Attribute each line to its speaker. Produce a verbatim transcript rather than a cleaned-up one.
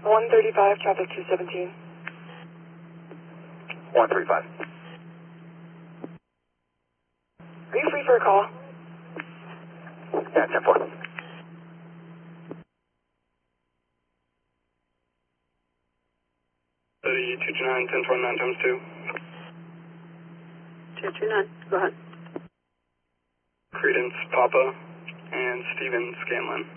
Speaker 1: one thirty-five, traffic two seventeen.
Speaker 2: one thirty-five.
Speaker 1: Are you free for a call?
Speaker 2: Yeah, ten four.
Speaker 3: two two nine, ten twenty-nine times two.
Speaker 4: two two nine, go ahead.
Speaker 3: Credence, Papa, and Steven Scanlon.